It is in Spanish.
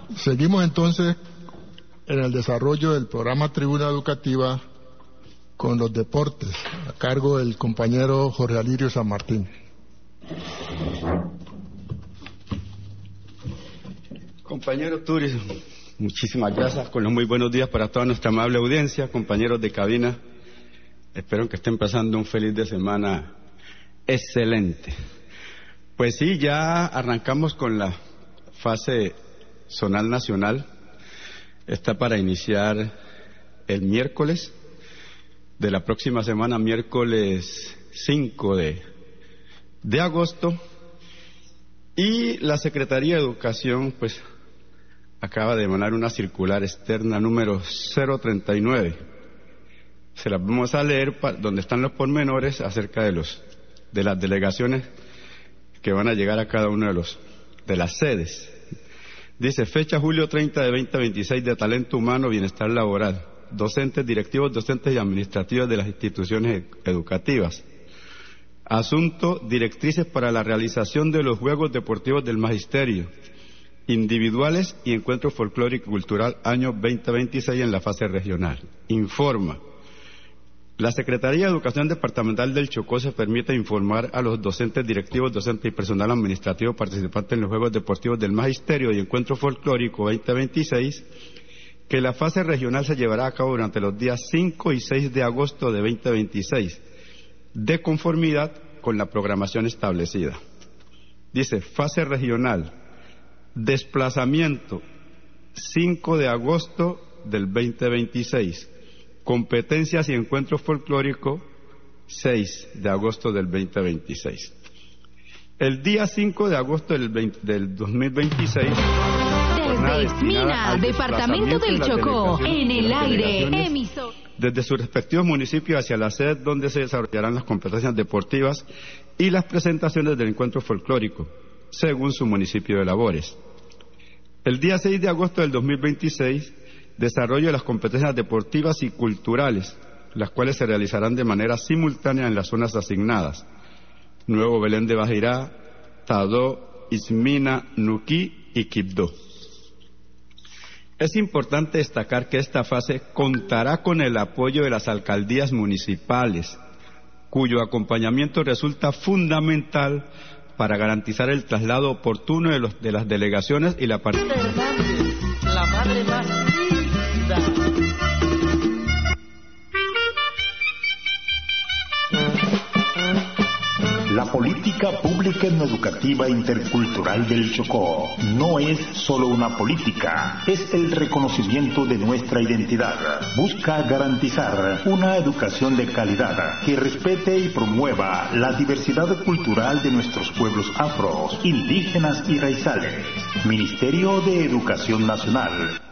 Seguimos entonces en el desarrollo del programa Tribuna Educativa con los deportes, a cargo del compañero Jorge Alirio San Martín. Compañero Turis, muchísimas gracias, con los muy buenos días para toda nuestra amable audiencia, compañeros de cabina. Espero que estén pasando un feliz de semana excelente. Pues sí, ya arrancamos con la fase zonal nacional. Está para iniciar el miércoles de la próxima semana, miércoles 5 de agosto. Y la Secretaría de Educación, pues, acaba de emanar una circular externa número 039. Se las vamos a leer donde están los pormenores acerca de las delegaciones que van a llegar a cada uno de las sedes. Dice: fecha julio 30 de 2026 de talento humano, bienestar laboral, docentes, directivos, docentes y administrativos de las instituciones educativas. Asunto: directrices para la realización de los Juegos Deportivos del Magisterio, individuales y encuentro folclórico y cultural año 2026 en la fase regional. Informa: la Secretaría de Educación Departamental del Chocó se permite informar a los docentes, directivos, docentes y personal administrativo participantes en los Juegos Deportivos del Magisterio y Encuentro Folclórico 2026 que la fase regional se llevará a cabo durante los días 5 y 6 de agosto de 2026, de conformidad con la programación establecida. Dice: fase regional, desplazamiento 5 de agosto del 2026. Competencias y encuentro folclórico 6 de agosto del 2026. El día 5 de agosto del 2026. Desde Ismina, departamento del Chocó, en el aire, emisor. Desde sus respectivos municipios hacia la sede donde se desarrollarán las competencias deportivas y las presentaciones del encuentro folclórico, según su municipio de labores. El día 6 de agosto del 2026, desarrollo de las competencias deportivas y culturales, las cuales se realizarán de manera simultánea en las zonas asignadas: Nuevo Belén de Bajirá, Tadó, Ismina, Nuquí y Quibdó. Es importante destacar que esta fase contará con el apoyo de las alcaldías municipales, cuyo acompañamiento resulta fundamental para garantizar el traslado oportuno de las delegaciones y la participación. La madre más linda. La política pública en educativa intercultural del Chocó no es solo una política, es el reconocimiento de nuestra identidad. Busca garantizar una educación de calidad que respete y promueva la diversidad cultural de nuestros pueblos afros, indígenas y raizales. Ministerio de Educación Nacional.